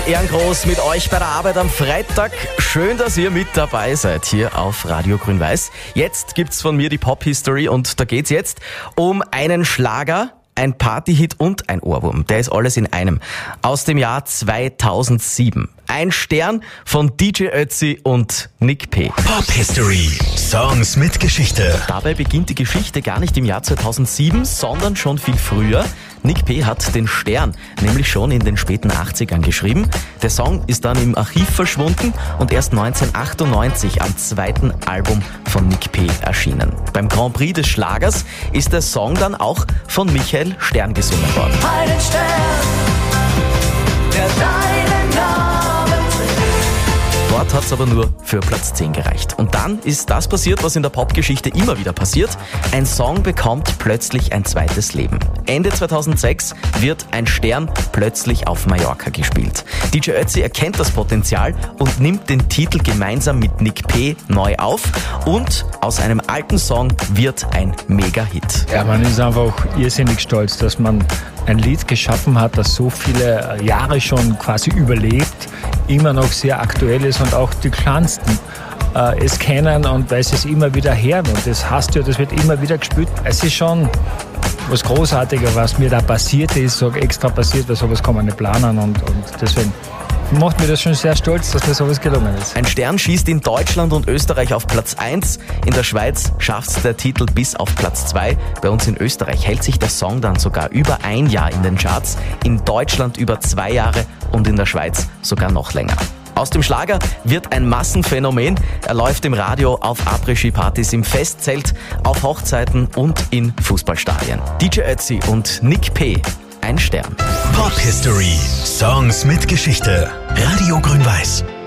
Ehrengroß mit euch bei der Arbeit am Freitag. Schön, dass ihr mit dabei seid hier auf Radio Grün-Weiß. Jetzt gibt's von mir die Pop-History und da geht's jetzt um einen Schlager, ein Partyhit und ein Ohrwurm. Der ist alles in einem. Aus dem Jahr 2007. Ein Stern von DJ Ötzi und Nick P. Pop-History. Songs mit Geschichte. Dabei beginnt die Geschichte gar nicht im Jahr 2007, sondern schon viel früher. Nick P. hat den Stern nämlich schon in den späten 80ern geschrieben. Der Song ist dann im Archiv verschwunden und erst 1998 am zweiten Album von Nick P. erschienen. Beim Grand Prix des Schlagers ist der Song dann auch von Michael Stern gesungen worden. Einen Stern, der deinen Namen trägt. Dort hat's aber nur für Platz 10 gereicht. Und dann ist das passiert, was in der Popgeschichte immer wieder passiert. Ein Song bekommt plötzlich ein zweites Leben. Ende 2006 wird ein Stern plötzlich auf Mallorca gespielt. DJ Ötzi erkennt das Potenzial und nimmt den Titel gemeinsam mit Nick P. neu auf. Und aus einem alten Song wird ein Mega-Hit. Ja, man ist einfach irrsinnig stolz, dass man ein Lied geschaffen hat, das so viele Jahre schon quasi überlebt, immer noch sehr aktuell ist und auch die Kleinsten es kennen und weil sie es immer wieder hören und das heißt ja, das wird immer wieder gespielt. Es ist schon was Großartiges, was mir da passiert ist, so extra passiert, weil sowas kann man nicht planen und deswegen macht mir das schon sehr stolz, dass mir sowas gelungen ist. Ein Stern schießt in Deutschland und Österreich auf Platz 1. In der Schweiz schafft der Titel bis auf Platz 2. Bei uns in Österreich hält sich der Song dann sogar über ein Jahr in den Charts. In Deutschland über 2 Jahre und in der Schweiz sogar noch länger. Aus dem Schlager wird ein Massenphänomen. Er läuft im Radio, auf Après-Ski-Partys, im Festzelt, auf Hochzeiten und in Fußballstadien. DJ Ötzi und Nick P. Ein Stern. Pop-History. Songs mit Geschichte. Radio Grün-Weiß.